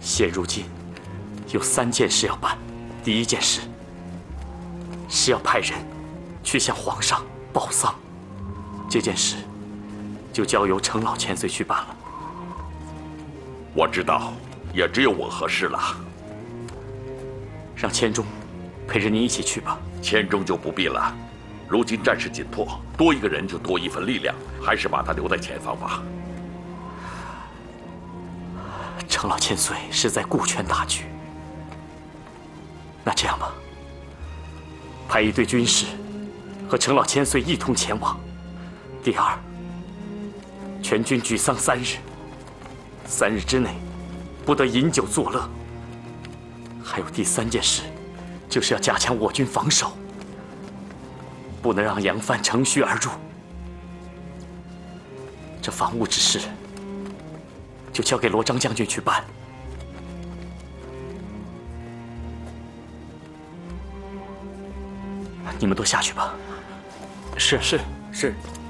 现如今有3件事要办。第一件事是要派人去向皇上报丧，这件事就交由程老千岁去办了。 我知道，也只有我合适了。 让千钟陪着您一起去吧。 千钟就不必了，如今战事紧迫，多一个人就多一份力量，还是把他留在前方吧。 程老千岁是在顾全大局。那这样吧，派一队军士和程老千岁一同前往。第二，全军举丧3日，3日之内不得饮酒作乐。还有第3件事，就是要加强我军防守，不能让杨帆乘虚而入。这防务之事，就交给罗章将军去办。你们都下去吧。 是。